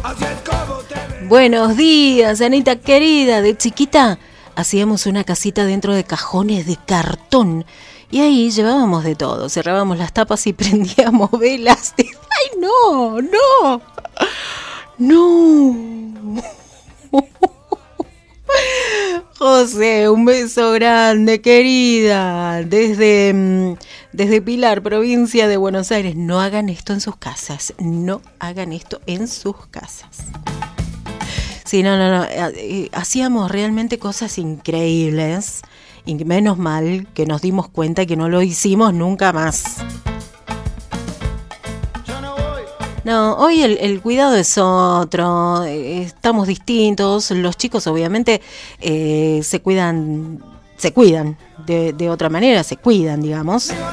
Buenos días, Anita querida. De chiquita hacíamos una casita dentro de cajones de cartón y ahí llevábamos de todo. Cerrábamos las tapas y prendíamos velas. ¡Ay, no! ¡No! ¡No! José, un beso grande, querida. Desde Pilar, provincia de Buenos Aires. No hagan esto en sus casas. No hagan esto en sus casas. Sí, no. Hacíamos realmente cosas increíbles. Y menos mal que nos dimos cuenta que no lo hicimos nunca más. No, hoy el cuidado es otro, estamos distintos, los chicos obviamente se cuidan de otra manera, se cuidan, digamos.